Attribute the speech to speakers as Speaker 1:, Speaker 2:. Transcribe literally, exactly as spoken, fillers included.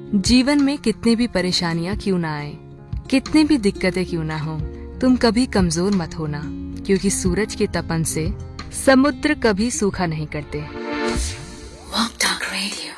Speaker 1: जीवन में कितनी भी परेशानियां क्यों ना आए, कितनी भी दिक्कतें क्यों ना हो, तुम कभी कमजोर मत होना, क्योंकि सूरज के तपन से समुद्र कभी सूखा नहीं करते।
Speaker 2: Walk Talk Radio।